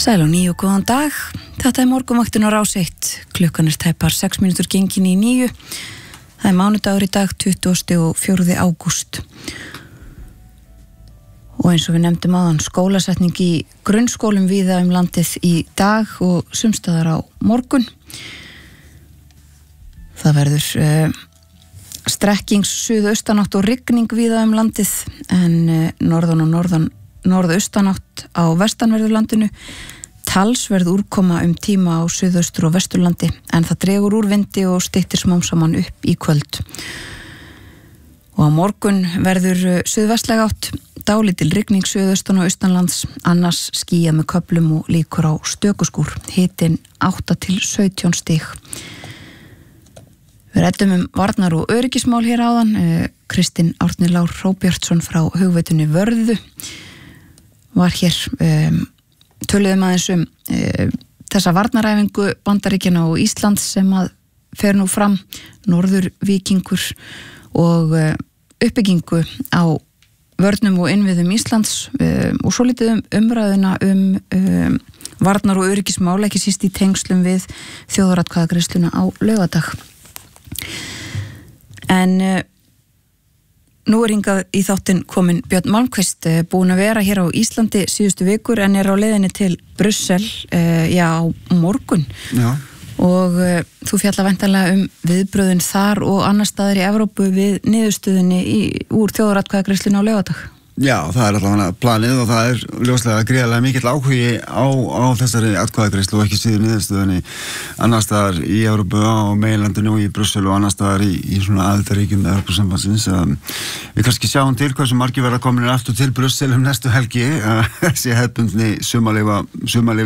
Sæl og 9 og góðan dag. Þetta morgunvaktin á Rás 1. Klukkan tæpar 6 mínútur gengin í 9. Það mánudagur í dag, 24. ágúst. Og eins og við nefndum áðan, skólasetning í grunnskólum víða landið í dag og sumstaðar á morgun. Það verður strekkings suðaustanátt og rigning víða landið, en norðan og norðaustanátt á vestanverðurlandinu, talsverð úrkoma tíma á suðaustur og vesturlandi, en það dregur úr vindi og styttir smám saman upp í kvöld. Og á morgun verður suðvestlæg átt, dálítil rigning suðaustan og austanlands, annars skýjað með köflum og líkur á stökuskúr, hitinn 8 til 17 stig. Við ræddum varnar- og öryggismál hér áðan. Kristinn Árni Lár Hróbjartsson frá hugveitunni Vörðu var hér. Töluðum aðeins þessa varnaræfingu Bandaríkjanna og Íslands sem að fer nú fram, Norðurvíkingur, og uppbyggingu á vörnum og innviðum Íslands, og svo lítið umræðuna varnar- og öryggismál, ekki síst í tengslum við þjóðaratkvæðagreiðsluna á laugardag. En nú hingað í þáttinn kominn Björn Malmquist, búin að vera hér á Íslandi síðustu vikur, en á leiðinni til Brussel á morgun. Já. Og þú fjallar væntanlega viðbröðin þar og annar staðar í Evrópu við niðurstöðunni úr þjóðaratkvæðagreiðslunni á laugardag. Já, það allavega planið og það ljóslega gríðarlega mikill áhugi á þessari atkvæðagreiðslu og ekki síður niðurstöðunni annar staðar í Evrópu, á meginlandinu og í Brussel og annar staðar í svona aðildarríkjum Evrópusambandsins. Við kannski sjáum til hversu margir verða komin aftur til Brussel næstu helgi, þessi hefðbundni sumarleyfa